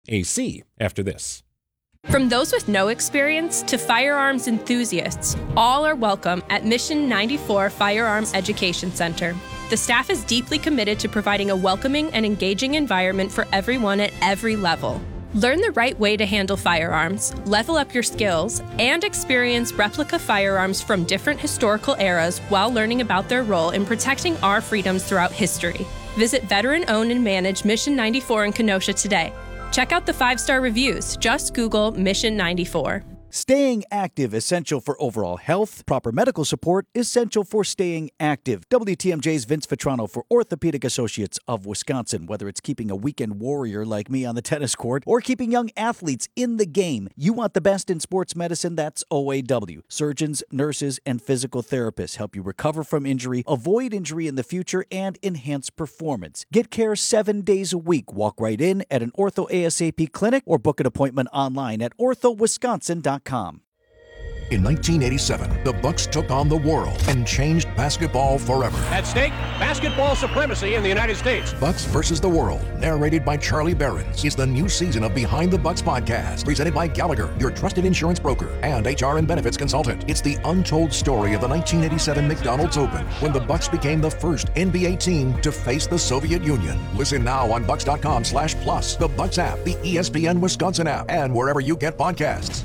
AC after this. From those with no experience to firearms enthusiasts, all are welcome at Mission 94 Firearms Education Center. The staff is deeply committed to providing a welcoming and engaging environment for everyone at every level. Learn the right way to handle firearms, level up your skills, and experience replica firearms from different historical eras while learning about their role in protecting our freedoms throughout history. Visit veteran-owned and managed Mission 94 in Kenosha today. Check out the 5-star reviews. Just Google Mission 94. Staying active, essential for overall health. Proper medical support, essential for staying active. WTMJ's Vince Vitrano for Orthopedic Associates of Wisconsin. Whether it's keeping a weekend warrior like me on the tennis court or keeping young athletes in the game, you want the best in sports medicine, that's OAW. Surgeons, nurses, and physical therapists help you recover from injury, avoid injury in the future, and enhance performance. Get care 7 days a week. Walk right in at an Ortho ASAP clinic or book an appointment online at orthowisconsin.com. In 1987, the Bucks took on the world and changed basketball forever. At stake, basketball supremacy in the United States. Bucks versus the World, narrated by Charlie Behrens, is the new season of Behind the Bucks podcast, presented by Gallagher, your trusted insurance broker and HR and benefits consultant. It's the untold story of the 1987 McDonald's Open, when the Bucks became the first NBA team to face the Soviet Union. Listen now on bucks.com/plus, the Bucks app, the ESPN Wisconsin app, and wherever you get podcasts.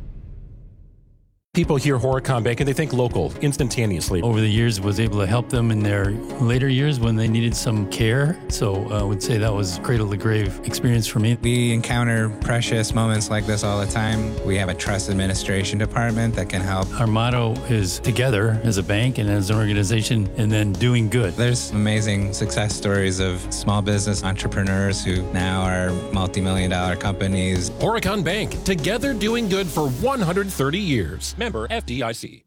People hear Horicon Bank and they think local instantaneously. Over the years, was able to help them in their later years when they needed some care. So I would say that was cradle to grave experience for me. We encounter precious moments like this all the time. We have a trust administration department that can help. Our motto is together as a bank and as an organization, and then doing good. There's amazing success stories of small business entrepreneurs who now are multi-million-dollar companies. Horicon Bank, together doing good for 130 years. Member FDIC.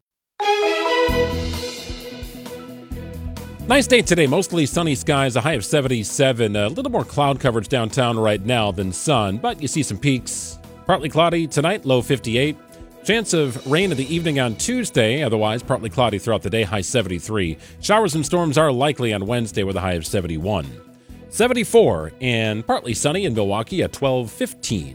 Nice day today. Mostly sunny skies, a high of 77. A little more cloud coverage downtown right now than sun, but you see some peaks. Partly cloudy tonight, low 58. Chance of rain in the evening on Tuesday. Otherwise, partly cloudy throughout the day, high 73. Showers and storms are likely on Wednesday with a high of 71. 74 and partly sunny in Milwaukee at 12:15.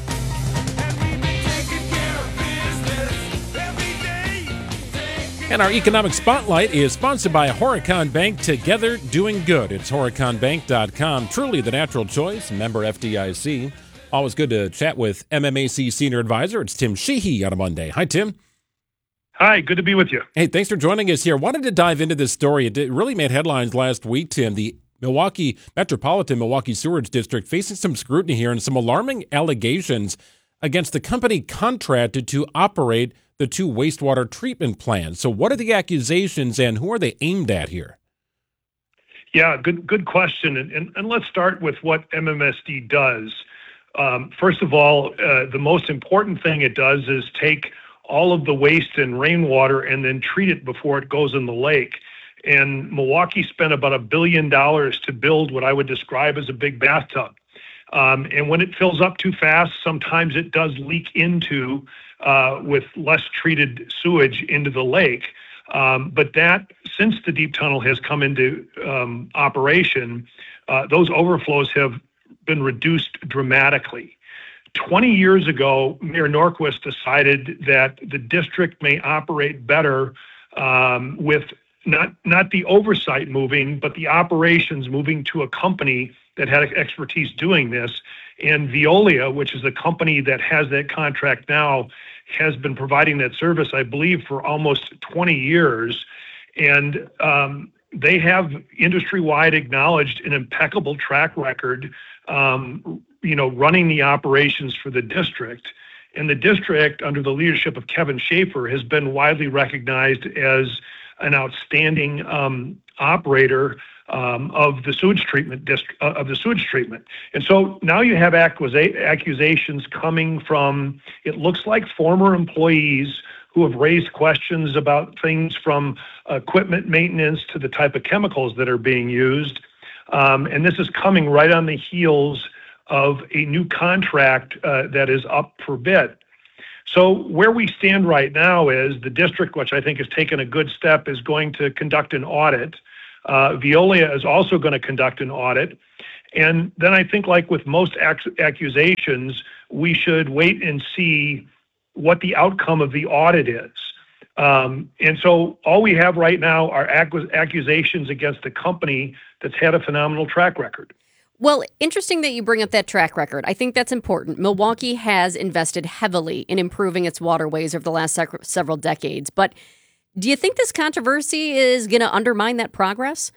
And our economic spotlight is sponsored by Horicon Bank, together doing good. It's horiconbank.com, truly the natural choice, member FDIC. Always good to chat with MMAC Senior Advisor. It's Tim Sheehy on a Monday. Hi, Tim. Hi, good to be with you. Hey, thanks for joining us here. Wanted to dive into this story. It really made headlines last week, Tim. The Metropolitan Milwaukee Sewerage District facing some scrutiny here and some alarming allegations against the company contracted to operate the 2 wastewater treatment plants. So what are the accusations and who are they aimed at here? Yeah, good question. And let's start with what MMSD does. First of all, the most important thing it does is take all of the waste and rainwater and then treat it before it goes in the lake. And Milwaukee spent about $1 billion to build what I would describe as a big bathtub. And when it fills up too fast, sometimes it does leak into with less treated sewage into the lake. But that, since the deep tunnel has come into operation, those overflows have been reduced dramatically. 20 years ago, Mayor Norquist decided that the district may operate better with not the oversight moving, but the operations moving to a company that had expertise doing this. And Veolia, which is the company that has that contract now, has been providing that service, I believe, for almost 20 years. And they have industry-wide acknowledged an impeccable track record, running the operations for the district. And the district, under the leadership of Kevin Schaefer, has been widely recognized as an outstanding operator of the sewage treatment And so now you have accusations coming from, it looks like, former employees who have raised questions about things from equipment maintenance to the type of chemicals that are being used. And this is coming right on the heels of a new contract that is up for bid. So where we stand right now is the district, which I think has taken a good step, is going to conduct an audit. Veolia is also going to conduct an audit. And then I think, like with most accusations, we should wait and see what the outcome of the audit is. And so all we have right now are accusations against a company that's had a phenomenal track record. Well, interesting that you bring up that track record. I think that's important. Milwaukee has invested heavily in improving its waterways over the last several decades. But do you think this controversy is going to undermine that progress?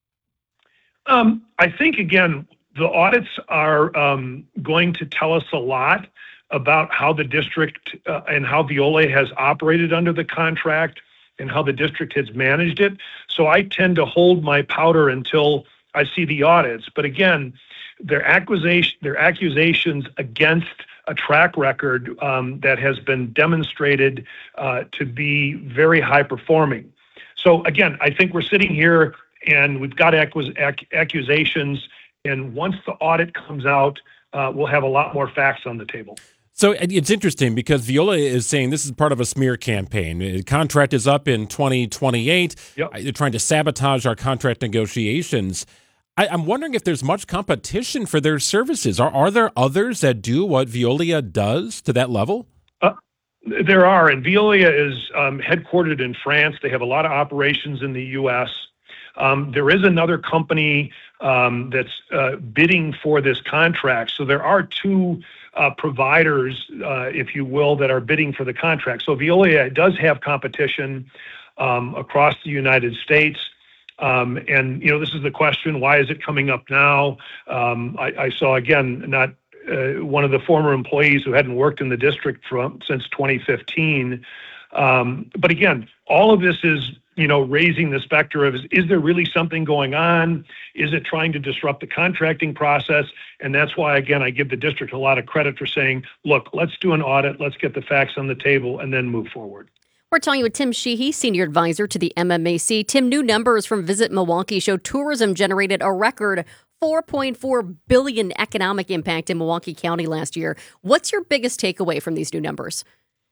I think, again, the audits are going to tell us a lot about how the district and how Veolia has operated under the contract and how the district has managed it. So I tend to hold my powder until I see the audits. But again, their accusations against a track record that has been demonstrated to be very high performing. So again, I think we're sitting here and we've got accusations, and once the audit comes out, we'll have a lot more facts on the table. So it's interesting because Veolia is saying this is part of a smear campaign. The contract is up in 2028. Yep. They're trying to sabotage our contract negotiations. I'm wondering if there's much competition for their services. Are there others that do what Veolia does to that level? There are, and Veolia is headquartered in France. They have a lot of operations in the U.S. There is another company that's bidding for this contract. So there are two providers, if you will, that are bidding for the contract. So Veolia does have competition across the United States. And, this is the question, why is it coming up now? I saw, again, not one of the former employees who hadn't worked in the district since 2015. But again, all of this is, raising the specter of, is there really something going on? Is it trying to disrupt the contracting process? And that's why, again, I give the district a lot of credit for saying, look, let's do an audit, let's get the facts on the table, and then move forward. We're talking with Tim Sheehy, Senior Advisor to the MMAC. Tim, new numbers from Visit Milwaukee show tourism generated a record $4.4 billion economic impact in Milwaukee County last year. What's your biggest takeaway from these new numbers?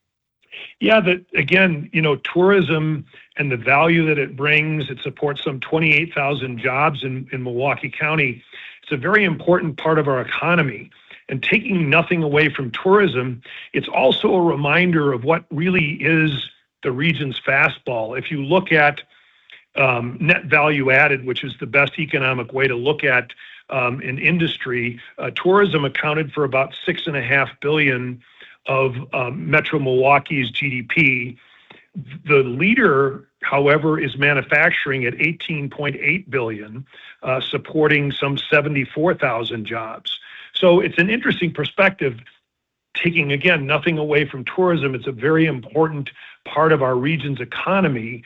Yeah, that again, tourism and the value that it brings, it supports some 28,000 jobs in Milwaukee County. It's a very important part of our economy. And taking nothing away from tourism, it's also a reminder of what really is the region's fastball. If you look at net value added, which is the best economic way to look at an industry, tourism accounted for about $6.5 billion of Metro Milwaukee's GDP. The leader, however, is manufacturing at $18.8 billion, supporting some 74,000 jobs. So it's an interesting perspective, taking, again, nothing away from tourism. It's a very important part of our region's economy.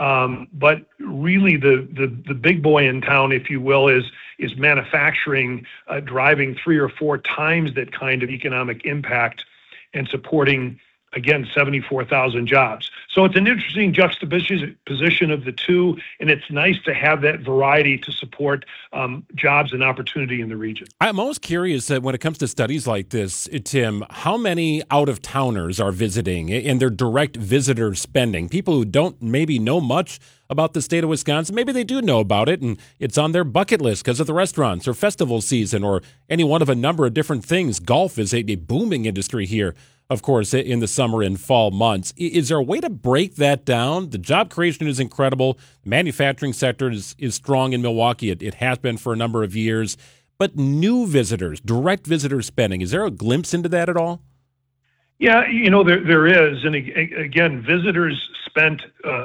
But really the big boy in town, if you will, is manufacturing, driving 3 or 4 times that kind of economic impact and supporting, again, 74,000 jobs. So it's an interesting juxtaposition of the two, and it's nice to have that variety to support jobs and opportunity in the region. I'm always curious that when it comes to studies like this, Tim, how many out-of-towners are visiting and their direct visitor spending? People who don't maybe know much about the state of Wisconsin, maybe they do know about it, and it's on their bucket list because of the restaurants or festival season or any one of a number of different things. Golf is a booming industry here, of course, in the summer and fall months. Is there a way to break that down? The job creation is incredible. The manufacturing sector is strong in Milwaukee. It has been for a number of years. But new visitors, direct visitor spending, is there a glimpse into that at all? Yeah, there is. And again, visitors spent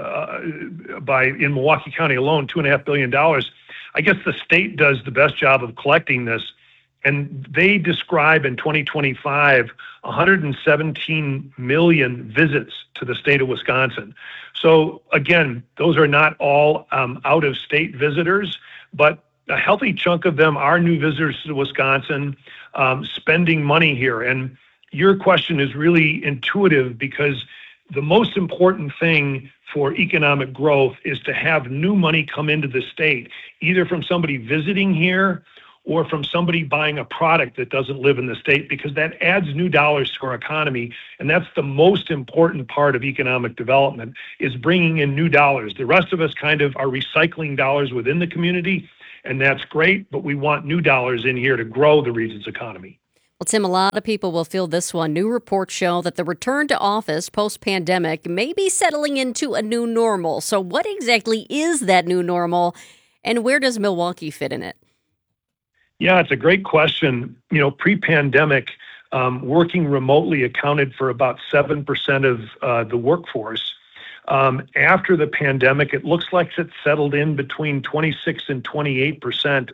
in Milwaukee County alone, $2.5 billion. I guess the state does the best job of collecting this. And they describe in 2025 117 million visits to the state of Wisconsin. So again, those are not all out-of-state visitors, but a healthy chunk of them are new visitors to Wisconsin, spending money here. And your question is really intuitive because the most important thing for economic growth is to have new money come into the state, either from somebody visiting here or from somebody buying a product that doesn't live in the state, because that adds new dollars to our economy. And that's the most important part of economic development, is bringing in new dollars. The rest of us kind of are recycling dollars within the community. and that's great, but we want new dollars in here to grow the region's economy. Well, Tim, a lot of people will feel this one. New reports show that the return to office post-pandemic may be settling into a new normal. So what exactly is that new normal, and where does Milwaukee fit in it? Yeah, it's a great question. Pre-pandemic, working remotely accounted for about 7% of the workforce. After the pandemic, it looks like it's settled in between 26 and 28%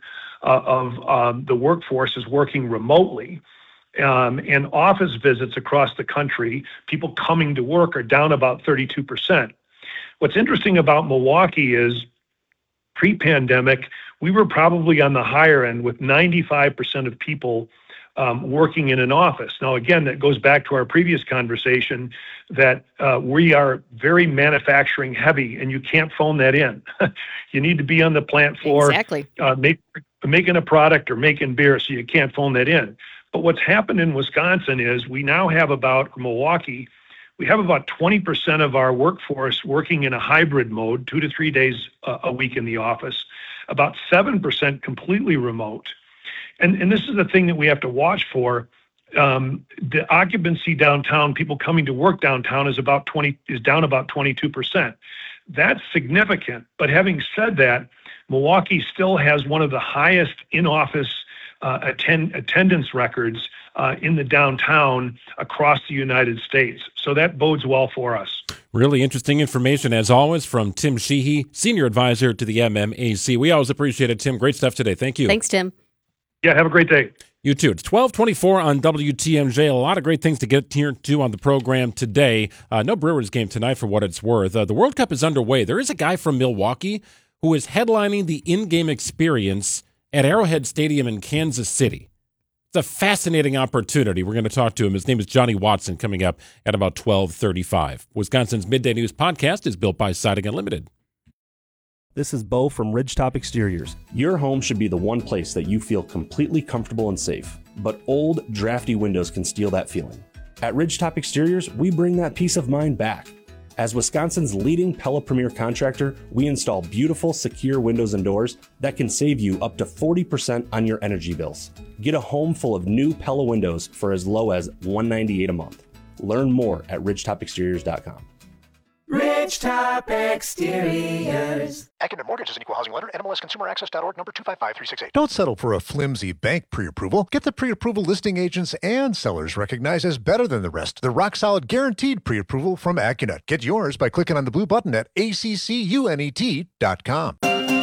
of the workforce is working remotely. And office visits across the country, people coming to work, are down about 32%. What's interesting about Milwaukee is pre-pandemic, we were probably on the higher end with 95% of people working in an office. Now, again, that goes back to our previous conversation that we are very manufacturing heavy, and you can't phone that in. You need to be on the plant floor, exactly. Making a product or making beer, so you can't phone that in. But what's happened in Wisconsin is we now have Milwaukee, we have about 20% of our workforce working in a hybrid mode, 2 to 3 days a week in the office, about 7% completely remote. And this is the thing that we have to watch for. The occupancy downtown, people coming to work downtown, is down about 22%. That's significant. But having said that, Milwaukee still has one of the highest in-office attendance records in the downtown across the United States. So that bodes well for us. Really interesting information, as always, from Tim Sheehy, Senior Advisor to the MMAC. We always appreciate it, Tim. Great stuff today. Thank you. Thanks, Tim. Yeah, have a great day. You too. It's 12:24 on WTMJ. A lot of great things to get here to on the program today. No Brewers game tonight for what it's worth. The World Cup is underway. There is a guy from Milwaukee who is headlining the in-game experience at Arrowhead Stadium in Kansas City. It's a fascinating opportunity. We're going to talk to him. His name is Johnny Watson, coming up at about 12:35. Wisconsin's Midday News podcast is built by Siding Unlimited. This is Bo from Ridgetop Exteriors. Your home should be the one place that you feel completely comfortable and safe, but old, drafty windows can steal that feeling. At Ridgetop Exteriors, we bring that peace of mind back. As Wisconsin's leading Pella Premier contractor, we install beautiful, secure windows and doors that can save you up to 40% on your energy bills. Get a home full of new Pella windows for as low as $198 a month. Learn more at ridgetopexteriors.com. Ridgetop Exteriors. Accunet Mortgage is an equal housing lender. NMLSConsumerAccess.org number 255368. Don't settle for a flimsy bank pre-approval. Get the pre-approval listing agents and sellers recognized as better than the rest. The rock-solid guaranteed pre-approval from Accunet. Get yours by clicking on the blue button at accunet.com.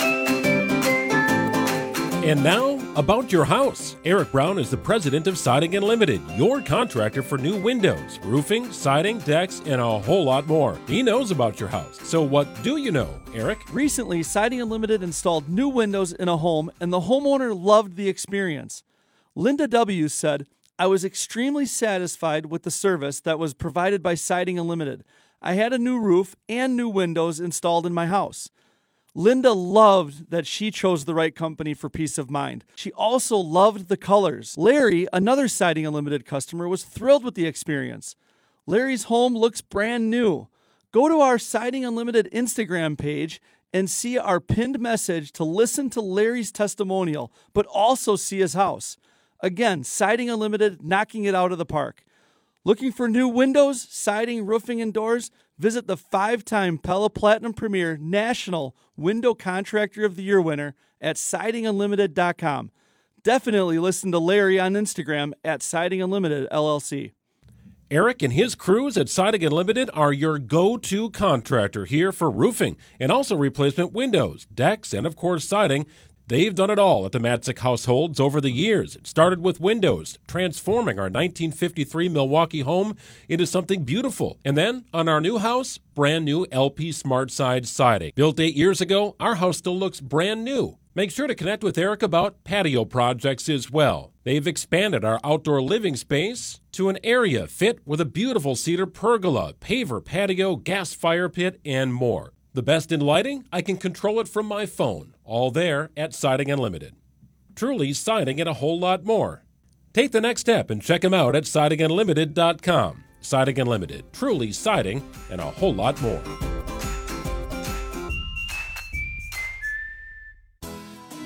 And now, about your house. Eric Brown is the president of Siding Unlimited, your contractor for new windows, roofing, siding, decks, and a whole lot more. He knows about your house. So what do you know, Eric? Recently, Siding Unlimited installed new windows in a home, and the homeowner loved the experience. Linda W. said, "I was extremely satisfied with the service that was provided by Siding Unlimited. I had a new roof and new windows installed in my house." Linda loved that she chose the right company for peace of mind. She also loved the colors. Larry, another Siding Unlimited customer, was thrilled with the experience. Larry's home looks brand new. Go to our Siding Unlimited Instagram page and see our pinned message to listen to Larry's testimonial, but also see his house. Again, Siding Unlimited, knocking it out of the park. Looking for new windows, siding, roofing, and doors? Visit the 5-time Pella Platinum Premier National Window Contractor of the Year winner at sidingunlimited.com. Definitely listen to Larry on Instagram at Siding Unlimited LLC. Eric and his crews at Siding Unlimited are your go-to contractor here for roofing and also replacement windows, decks, and of course siding. They've done it all at the Matzik households over the years. It started with windows, transforming our 1953 Milwaukee home into something beautiful. And then, on our new house, brand new LP SmartSide siding. Built 8 years ago, our house still looks brand new. Make sure to connect with Eric about patio projects as well. They've expanded our outdoor living space to an area fit with a beautiful cedar pergola, paver patio, gas fire pit, and more. The best in lighting? I can control it from my phone. All there at Siding Unlimited. Truly siding and a whole lot more. Take the next step and check them out at sidingunlimited.com. Siding Unlimited. Truly siding and a whole lot more.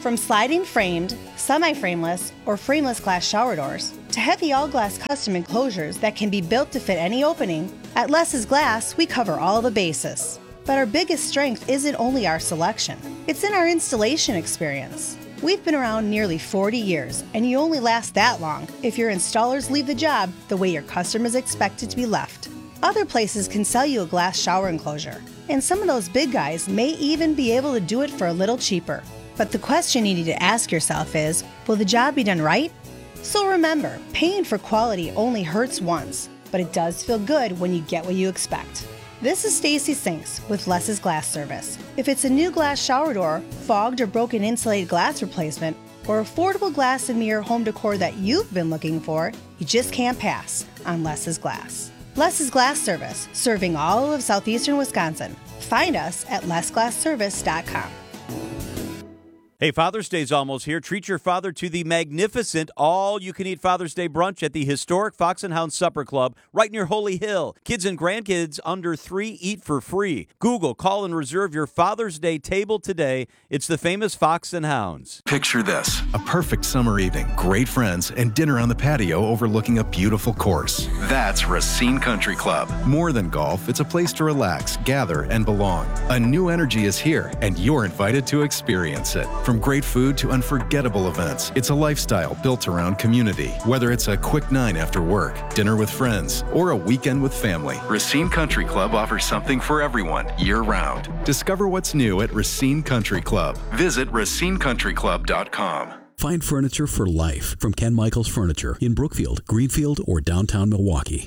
From sliding framed, semi-frameless, or frameless glass shower doors, to heavy all-glass custom enclosures that can be built to fit any opening, at Less's Glass, we cover all the bases. But our biggest strength isn't only our selection. It's in our installation experience. We've been around nearly 40 years, and you only last that long if your installers leave the job the way your customers expect it to be left. Other places can sell you a glass shower enclosure, and some of those big guys may even be able to do it for a little cheaper. But the question you need to ask yourself is, will the job be done right? So remember, paying for quality only hurts once, but it does feel good when you get what you expect. This is Stacy Sinks with Less's Glass Service. If it's a new glass shower door, fogged or broken insulated glass replacement, or affordable glass and mirror home decor that you've been looking for, you just can't pass on Less's Glass. Less's Glass Service, serving all of southeastern Wisconsin. Find us at lessglassservice.com. Hey, Father's Day's almost here. Treat your father to the magnificent all-you-can-eat Father's Day brunch at the historic Fox and Hound Supper Club right near Holy Hill. Kids and grandkids under 3 eat for free. Google, call, and reserve your Father's Day table today. It's the famous Fox and Hounds. Picture this, a perfect summer evening, great friends, and dinner on the patio overlooking a beautiful course. That's Racine Country Club. More than golf, it's a place to relax, gather, and belong. A new energy is here, and you're invited to experience it. From great food to unforgettable events, it's a lifestyle built around community. Whether it's a quick 9 after work, dinner with friends, or a weekend with family, Racine Country Club offers something for everyone year-round. Discover what's new at Racine Country Club. Visit racinecountryclub.com. Find furniture for life from Ken Michaels Furniture in Brookfield, Greenfield, or downtown Milwaukee.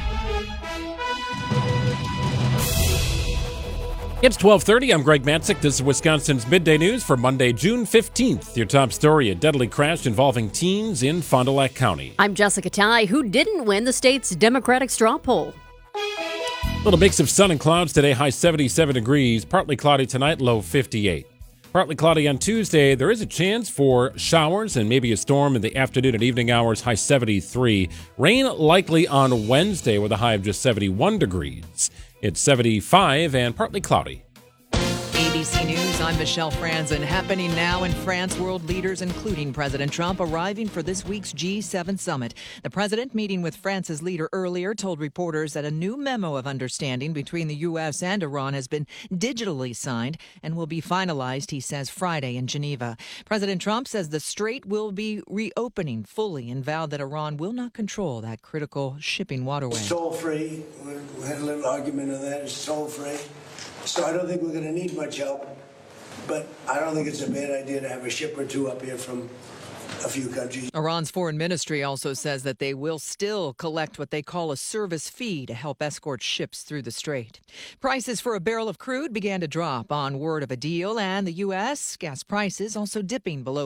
It's 12:30. I'm Greg Matzik. This is Wisconsin's Midday News for Monday, June 15th. Your top story, a deadly crash involving teens in Fond du Lac County. I'm Jessica Ty. Who didn't win the state's Democratic straw poll? Little mix of sun and clouds today, high 77 degrees. Partly cloudy tonight, low 58. Partly cloudy on Tuesday. There is a chance for showers and maybe a storm in the afternoon and evening hours, high 73. Rain likely on Wednesday with a high of just 71 degrees. It's 75 and partly cloudy. ABC News, I'm Michelle Franzen. Happening now in France, world leaders, including President Trump, arriving for this week's G7 summit. The president, meeting with France's leader earlier, told reporters that a new memo of understanding between the U.S. and Iran has been digitally signed and will be finalized, he says, Friday in Geneva. President Trump says the strait will be reopening fully and vowed that Iran will not control that critical shipping waterway. It's toll-free. We had a little argument on that. It's toll-free. So I don't think we're going to need much help, but I don't think it's a bad idea to have a ship or two up here from a few countries. Iran's foreign ministry also says that they will still collect what they call a service fee to help escort ships through the strait. Prices for a barrel of crude began to drop on word of a deal, and the U.S. gas prices also dipping below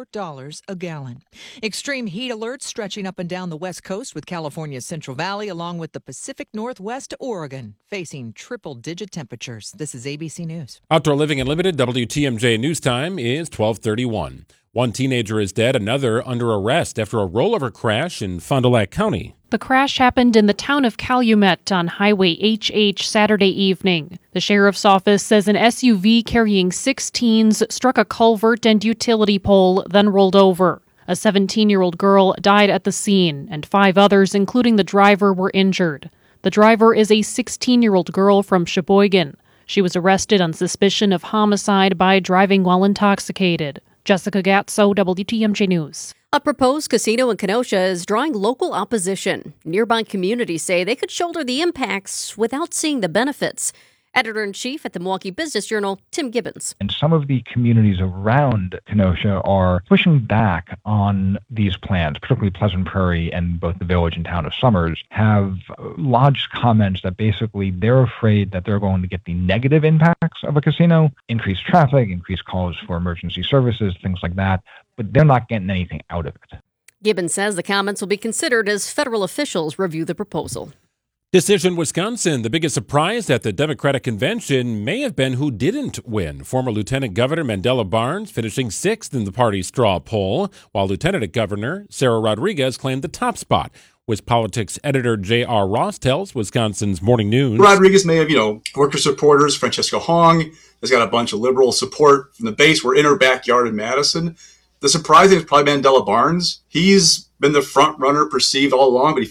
$4 a gallon. Extreme heat alerts stretching up and down the West Coast with California's Central Valley, along with the Pacific Northwest to Oregon, facing triple-digit temperatures. This is ABC News. Outdoor Living Unlimited, WTMJ News Time is 12:31. One teenager is dead, another under arrest after a rollover crash in Fond du Lac County. The crash happened in the town of Calumet on Highway HH Saturday evening. The sheriff's office says an SUV carrying 6 teens struck a culvert and utility pole, then rolled over. A 17-year-old girl died at the scene, and 5 others, including the driver, were injured. The driver is a 16-year-old girl from Sheboygan. She was arrested on suspicion of homicide by driving while intoxicated. Jessica Gatso, WTMJ News. A proposed casino in Kenosha is drawing local opposition. Nearby communities say they could shoulder the impacts without seeing the benefits. Editor-in-Chief at the Milwaukee Business Journal, Tim Gibbons. And some of the communities around Kenosha are pushing back on these plans, particularly Pleasant Prairie and both the village and town of Summers have lodged comments that basically they're afraid that they're going to get the negative impacts of a casino, increased traffic, increased calls for emergency services, things like that, but they're not getting anything out of it. Gibbons says the comments will be considered as federal officials review the proposal. Decision Wisconsin, the biggest surprise at the Democratic convention may have been who didn't win. Former Lieutenant Governor Mandela Barnes finishing 6th in the party's straw poll, while Lieutenant Governor Sarah Rodriguez claimed the top spot. WisPolitics editor J.R. Ross tells Wisconsin's Morning News. Rodriguez may have, worker supporters. Francesca Hong has got a bunch of liberal support from the base. We're in her backyard in Madison. The surprising has probably been Della Barnes. He's been the front runner perceived all along, but he